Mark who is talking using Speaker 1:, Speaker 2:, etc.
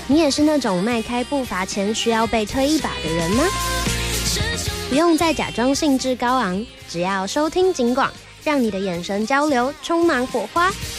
Speaker 1: 你也是那种迈开步伐前需要被推一把的人吗？不用再假装兴致高昂，只要收听警广，让你的眼神交流充满火花。